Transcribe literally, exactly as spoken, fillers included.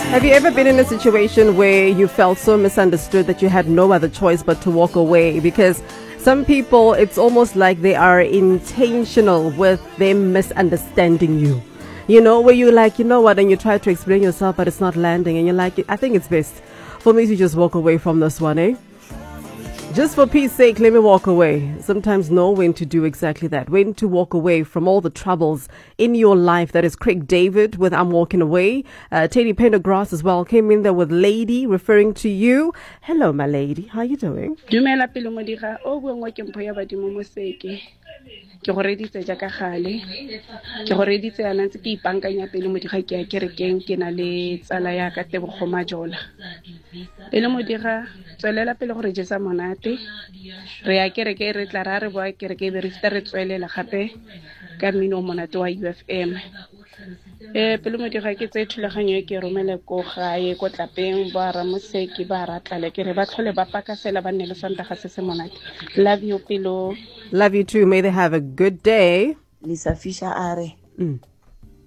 Have you ever been in a situation where you felt so misunderstood that you had no other choice but to walk away? Because some people, it's almost like they are intentional with them misunderstanding you. You know, where you're like, you know what, and you try to explain yourself, but it's not landing. And you're like, I think it's best for me to just walk away from this one, eh? Just for peace sake, let me walk away. Sometimes know when to do exactly that. When to walk away from all the troubles in your life. That is Craig David with I'm Walking Away. Uh, Teddy Pendergrass as well came in there with Lady, referring to you. Hello, my lady. How you doing? Dumela pelo modira o bua ngwa ke mpho ya badimo mo seke. Ke go reditse ja ka gale. Ke go reditse ana ntse ke ipankanya pelo modira ke ya kerekeng ke na le tsala ya ka Tebogo Majola. Pelo modira tswelela pelo gore jesa monate. Re ya kereke re tla ra re boa kereke be re fita re tswelela gape ka mmino monate wa U F M. Eh pelo modira ke tse thulaganyo e ke romele ko gae ko tlapeng ba ra moseki ba ra tlale ke re ba tlhole ba pakasela ba nne le santaga se se monate. Love you pelo. Love you too. May they have a good day. Lisa Fisher are Mm.